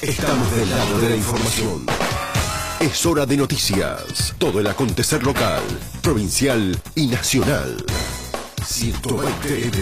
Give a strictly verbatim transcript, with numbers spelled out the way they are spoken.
Estamos del lado de la información. Es hora de noticias. Todo el acontecer local, provincial y nacional. ciento veinte